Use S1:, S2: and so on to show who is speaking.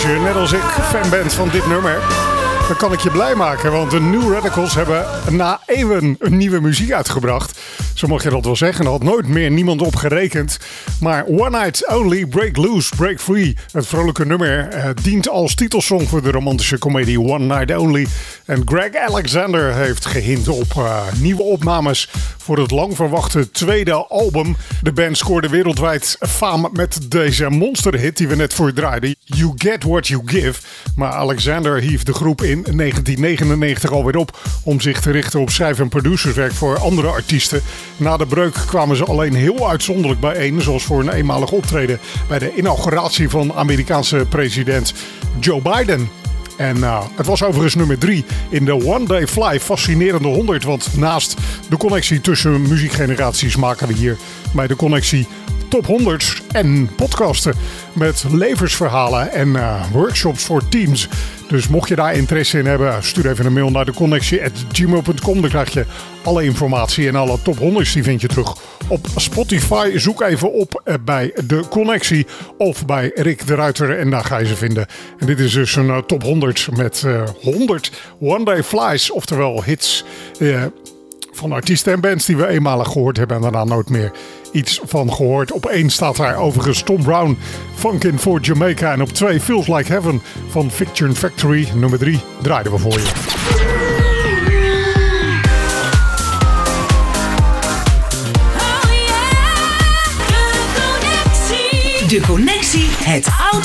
S1: je net als ik fan bent van dit nummer, dan kan ik je blij maken. Want de New Radicals hebben na eeuwen een nieuwe muziek uitgebracht. Zo mag je dat wel zeggen. Er had nooit meer niemand op gerekend. Maar One Night Only, Break Loose, Break Free. Het vrolijke nummer dient als titelsong voor de romantische komedie One Night Only. En Greg Alexander heeft gehint op nieuwe opnames voor het lang verwachte tweede album. De band scoorde wereldwijd faam met deze monsterhit die we net voor draaiden. You Get What You Give. Maar Alexander hief de groep in 1999 alweer op om zich te richten op schrijf- en producerswerk voor andere artiesten. Na de breuk kwamen ze alleen heel uitzonderlijk bijeen, zoals voor een eenmalig optreden bij de inauguratie van Amerikaanse president Joe Biden. En het was overigens nummer 3 in de One Day Fly fascinerende 100. Want naast de connectie tussen muziekgeneraties maken we hier bij de connectie top 100 en podcasten met levensverhalen en workshops voor teams. Dus mocht je daar interesse in hebben, stuur even een mail naar deconnectie@gmail.com. Dan krijg je alle informatie en alle top 100's die vind je terug op Spotify. Zoek even op bij De Connectie of bij Rick de Ruiter en daar ga je ze vinden. En dit is dus een top 100 met 100 One Day Flies, oftewel hits van artiesten en bands die we eenmalig gehoord hebben en daarna nooit meer iets van gehoord. Op 1 staat daar overigens Tom Brown, Funkin' for Jamaica. En op 2 Feels Like Heaven van Fiction Factory. Nummer 3 draaiden we voor je.
S2: De Connectie, het oud